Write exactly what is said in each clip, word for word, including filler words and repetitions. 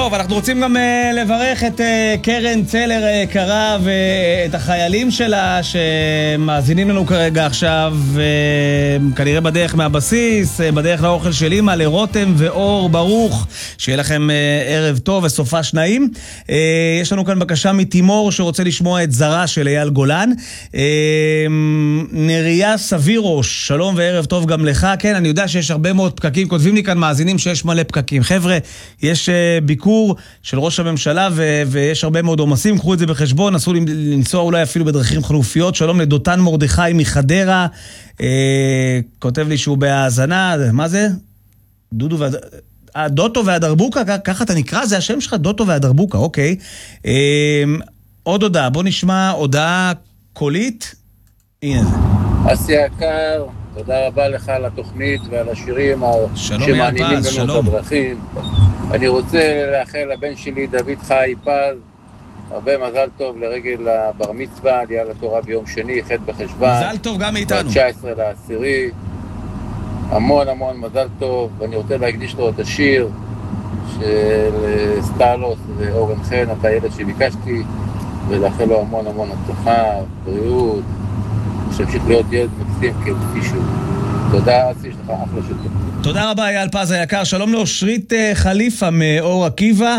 טוב, אנחנו רוצים גם uh, לברך את uh, קרן צלר היקרה ואת החיילים שלה שמאזינים לנו כרגע עכשיו, uh, כנראה בדרך מהבסיס, uh, בדרך לאוכל של אמא, לרותם ואור ברוך, שיהיה לכם uh, ערב טוב וסופה שניים. Uh, יש לנו כאן בקשה מתימור שרוצה לשמוע את זרה של אייל גולן. Uh, נריה סבירוש, שלום וערב טוב גם לך. כן, אני יודע שיש הרבה מאוד פקקים, כותבים לי כאן מאזינים שיש מלא פקקים. חבר'ה, יש uh, ביקור של ראש הממשלה ו- ויש הרבה מאוד עומסים, קחו את זה בחשבון, נסו לנסוע אולי אפילו בדרכים חלופיות. שלום לדותן מרדכי מחדרה, אה, כותב לי שהוא בהאזנה. מה זה? דודו והד... אה, דוטו והדרבוקה, ככה אתה נקרא? זה השם שלך, דוטו והדרבוקה, אוקיי. אה, עוד הודעה, בוא נשמע הודעה קולית. הנה זה. אסי יקר, תודה רבה לך על התוכנית ועל השירים שמעניינים לנו את הדרכים. אני רוצה לאחל לבן שלי דוד חי פז הרבה מזל טוב לרגל הבר מצווה, עלייה לתורה ביום שני, ח' בחשבן. מזל טוב גם מאיתנו. תשע עשרה לעשירי. המון המון מזל טוב, ואני רוצה להקדיש לו את השיר של סטלוס ואורן חן, אתה הילד שביקשתי, ולאחל לו המון המון הצלחה, בריאות, שימשיך להיות ילד מקסים כפי שהוא. תודה, אסי, יש לך אחלה של טוב. תודה רבה, אייל פז היקר. שלום לאושרית חליפה מאור עקיבא,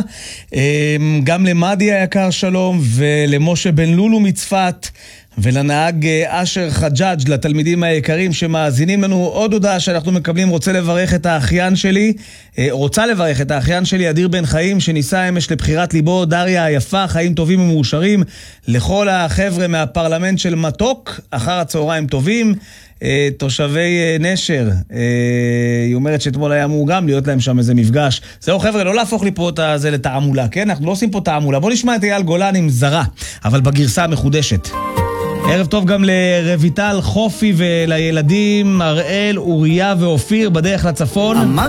גם למדי היקר שלום, ולמשה בן לולו מצפת, ולנהג אשר חג'אג', לתלמידים היקרים שמאזינים לנו. עוד הודעה שאנחנו מקבלים, רוצה לברך את האחיין שלי, רוצה לברך את האחיין שלי, אדיר בן חיים, שניסה אמש לבחירת ליבו, דריה היפה, חיים טובים ומאושרים, לכל החבר'ה מהפרלמנט של מתוק, אחר הצהריים טובים, תושבי נשר. היא אומרת שאתמול היה אמור גם להיות להם שם איזה מפגש. זהו חבר'ה, לא להפוך לי פה את זה לתעמולה, כן? אנחנו לא עושים פה תעמולה. בוא נשמע את אייל גולן עם זרה, אבל בגרסה המחודשת. ערב טוב גם לרויטל חופי ולילדים אראל, אוריה ואופיר בדרך לצפון.